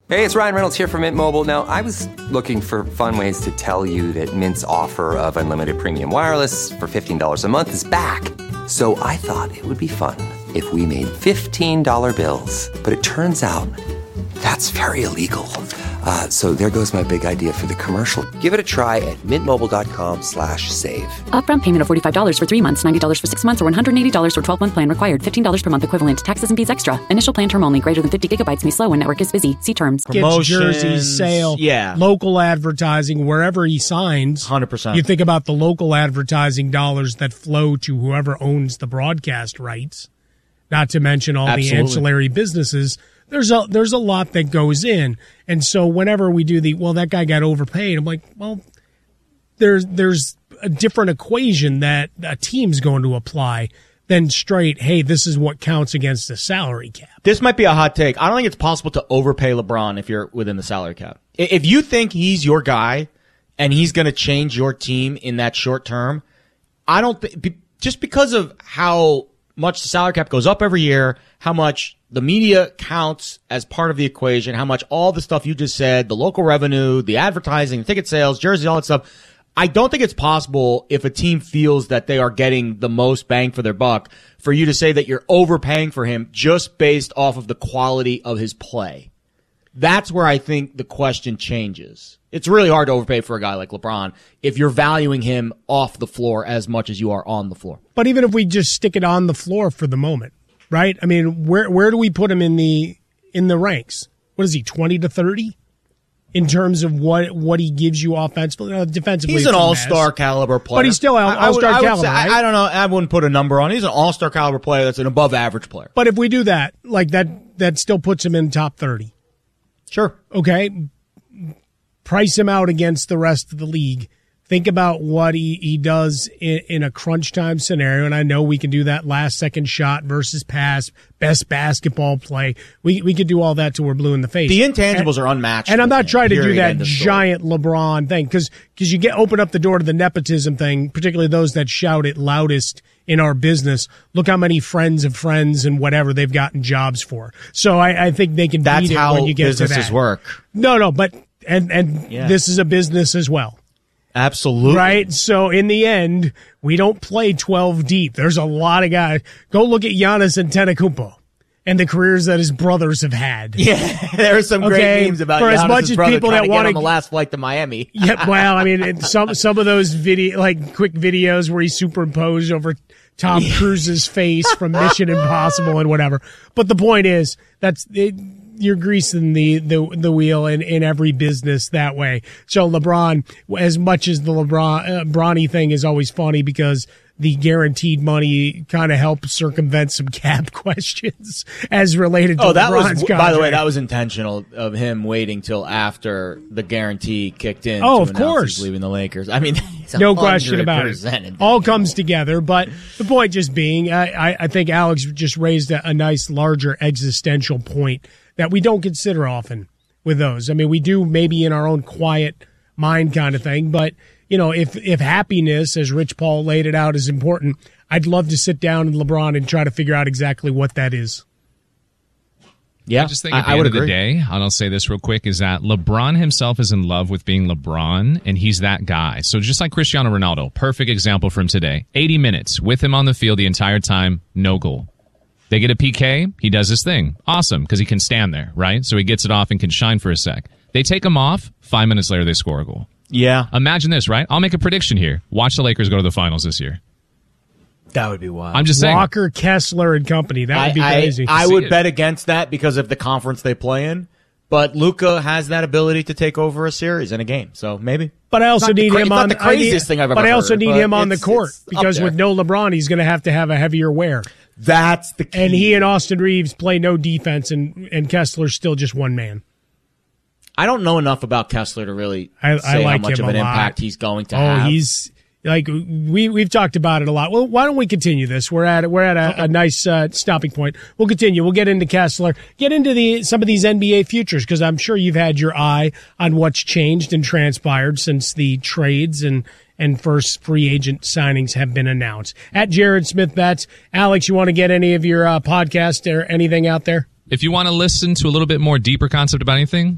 Hey, it's Ryan Reynolds here from Mint Mobile. Now, I was looking for fun ways to tell you that Mint's offer of unlimited premium wireless for $15 a month is back. So I thought it would be fun if we made $15 bills. But it turns out that's very illegal. So there goes my big idea for the commercial. Give it a try at mintmobile.com/save. Upfront payment of $45 for 3 months, $90 for 6 months, or $180 for 12-month plan required. $15 per month equivalent. Taxes and fees extra. Initial plan term only. Greater than 50 gigabytes may slow when network is busy. See terms. Promotions, jerseys, sale, local advertising, wherever he signs. 100%. You think about the local advertising dollars that flow to whoever owns the broadcast rights, not to mention all the ancillary businesses. There's a lot that goes in. And so whenever we do that guy got overpaid, I'm like, well, there's a different equation that a team's going to apply than straight, hey, this is what counts against the salary cap. This might be a hot take. I don't think it's possible to overpay LeBron if you're within the salary cap. If you think he's your guy and he's going to change your team in that short term, I don't just because of how much the salary cap goes up every year, how much the media counts as part of the equation, how much all the stuff you just said, the local revenue, the advertising, ticket sales, jerseys, all that stuff. I don't think it's possible if a team feels that they are getting the most bang for their buck for you to say that you're overpaying for him just based off of the quality of his play. That's where I think the question changes. It's really hard to overpay for a guy like LeBron if you're valuing him off the floor as much as you are on the floor. But even if we just stick it on the floor for the moment, right? I mean, where do we put him in the ranks? What is he, 20 to 30? In terms of what he gives you offensively, defensively. He's an all-star caliber player. But he's still all-star caliber, right? I don't know. I wouldn't put a number on it. He's an all-star caliber player that's an above-average player. But if we do that, like that still puts him in top 30. Sure. Okay. Price him out against the rest of the league. Think about what he does in a crunch time scenario, and I know we can do that last-second shot versus pass, best basketball play. We could do all that till we're blue in the face. The intangibles are unmatched. And I'm not trying to do that giant LeBron thing, because you open up the door to the nepotism thing, particularly those that shout it loudest in our business. Look how many friends of friends and whatever they've gotten jobs for. So I think they can beat it when you get to that. That's how businesses work. No, but and this is a business as well. Absolutely. Right? So in the end, we don't play 12 deep. There's a lot of guys. Go look at Giannis Antetokounmpo and the careers that his brothers have had. Yeah, there are some great memes about for Giannis' as much as brother people trying that to want get on the last flight to Miami. Yeah, well, I mean, some of those quick videos where he superimposed over Tom Cruise's face from Mission Impossible and whatever. But the point is, you're greasing the wheel in every business that way. So LeBron, as much as the Bronny thing is always funny because the guaranteed money kind of helps circumvent some cap questions as related to LeBron's contract. By the way, that was intentional of him waiting till after the guarantee kicked in. Oh, to of course. He's leaving the Lakers. I mean, no question about it. All comes together. But the point just being, I think Alex just raised a nice, larger existential point that we don't consider often with those. I mean, we do maybe in our own quiet mind kind of thing, but if happiness, as Rich Paul laid it out, is important, I'd love to sit down with LeBron and try to figure out exactly what that is. Yeah, I just think at the end of the day, and I'll say this real quick, is that LeBron himself is in love with being LeBron, and he's that guy. So just like Cristiano Ronaldo, perfect example from today. 80 minutes with him on the field the entire time, no goal. They get a PK, he does his thing. Awesome, because he can stand there, right? So he gets it off and can shine for a sec. They take him off, 5 minutes later they score a goal. Yeah. Imagine this, right? I'll make a prediction here. Watch the Lakers go to the finals this year. That would be wild. I'm just saying. Walker, Kessler, and company. That would be crazy. I would bet against that because of the conference they play in. But Luka has that ability to take over a series in a game, so maybe. But I also need him on the craziest thing I've ever heard. But I also need him on the court because with no LeBron, he's going to have a heavier wear. That's the key. And he and Austin Reeves play no defense, and Kessler's still just one man. I don't know enough about Kessler to really say like how much him of an a lot. impact he's going to have. He's like we've talked about it a lot. Well, why don't we continue this? We're at a nice stopping point. We'll continue. We'll get into Kessler, get into some of these NBA futures because I'm sure you've had your eye on what's changed and transpired since the trades and first free agent signings have been announced. At Jared Smith Bets, Alex, you want to get any of your podcast or anything out there? If you want to listen to a little bit more deeper concept about anything,